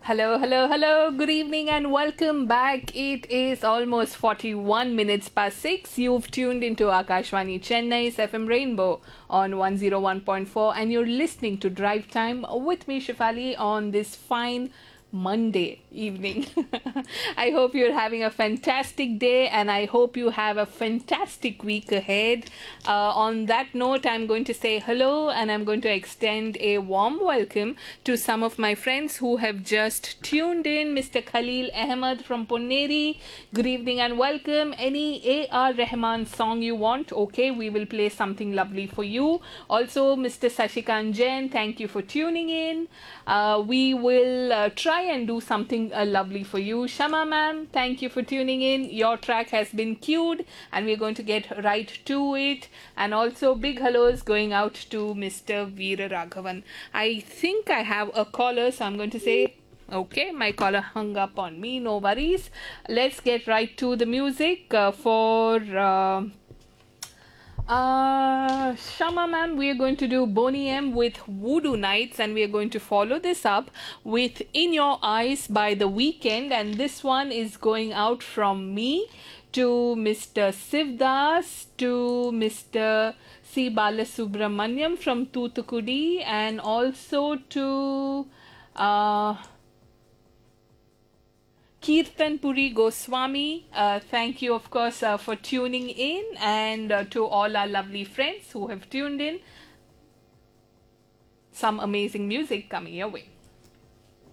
Hello, hello, hello. Good evening and welcome back. It is almost 41 minutes past 6. You've tuned into Akashvani Chennai's FM Rainbow on 101.4 and you're listening to Drive Time with me, Shifali, on this fine Monday evening. I hope you're having a fantastic day and I hope you have a fantastic week ahead. On that note, I'm going to say hello and I'm going to extend a warm welcome to some of my friends who have just tuned in. Mr. Khalil Ahmed from Ponneri, good evening and welcome. Any A.R. Rahman song you want? Okay, we will play something lovely for you. Also, Mr. Sashikant Jain, thank you for tuning in. We will try and do something lovely for you. Shama ma'am, thank you for tuning in. Your track has been queued and we're going to get right to it. And also big hellos going out to Mr. Veera Raghavan. I think I have a caller, so I'm going to say okay, my caller hung up on me, no worries. Let's get right to the music for Shama ma'am, we are going to do Boney M with Voodoo Nights and we are going to follow this up with In Your Eyes by The Weekend, and this one is going out from me to Mr. Sivdas, to Mr. C. Balasubramaniam from Toothukudi, and also to Kirtan Puri Goswami. Thank you, of course, for tuning in, and to all our lovely friends who have tuned in. Some amazing music coming your way.